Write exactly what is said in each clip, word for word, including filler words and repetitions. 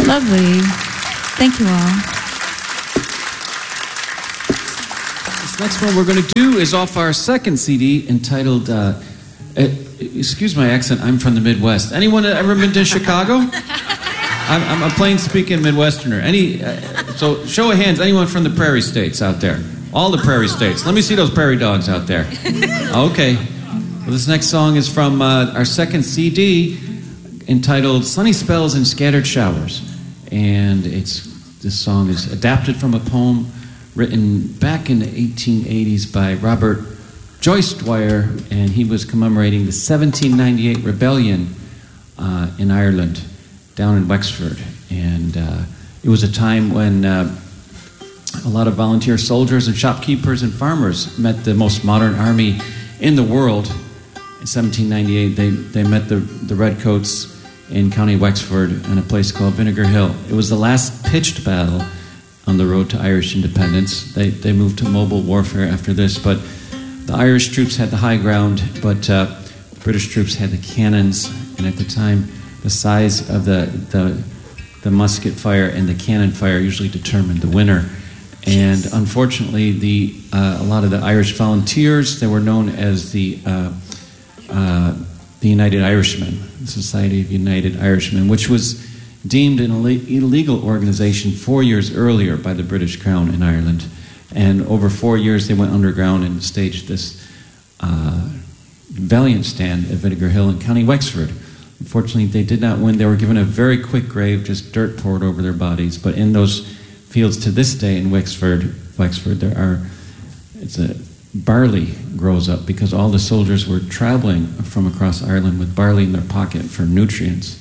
Lovely. Thank you all. This next one we're going to do is off our second C D entitled, uh, uh, excuse my accent, I'm from the Midwest. Anyone ever been to Chicago? I'm, I'm a plain-speaking Midwesterner. Any, uh, so show of hands, anyone from the Prairie States out there? All the Prairie States. Let me see those prairie dogs out there. Okay. Well, this next song is from uh, our second C D entitled Sunny Spells and Scattered Showers. And it's this song is adapted from a poem written back in the eighteen eighties by Robert Joyce Dwyer, and he was commemorating the seventeen ninety-eight rebellion uh, in Ireland, down in Wexford. And uh, it was a time when uh, a lot of volunteer soldiers and shopkeepers and farmers met the most modern army in the world. In seventeen ninety-eight, they, they met the, the Redcoats in County Wexford in a place called Vinegar Hill. It was the last pitched battle on the road to Irish independence. They, they moved to mobile warfare after this, but the Irish troops had the high ground, but uh, British troops had the cannons, and at the time, the size of the, the, the musket fire and the cannon fire usually determined the winner. And unfortunately, the uh, a lot of the Irish volunteers, they were known as the uh, uh, the United Irishmen, the Society of United Irishmen, which was deemed an illegal organization four years earlier by the British Crown in Ireland. And over four years, they went underground and staged this uh, valiant stand at Vinegar Hill in County Wexford. Unfortunately, they did not win. They were given a very quick grave, just dirt poured over their bodies. But in those fields to this day in Wexford, Wexford, there are, it's a, barley grows up because all the soldiers were traveling from across Ireland with barley in their pocket for nutrients.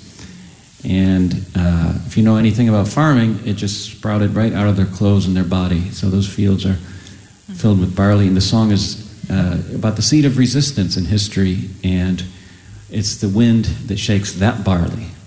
And uh, if you know anything about farming, it just sprouted right out of their clothes and their body. So those fields are filled with barley. And the song is uh, about the seed of resistance in history, and it's the wind that shakes that barley.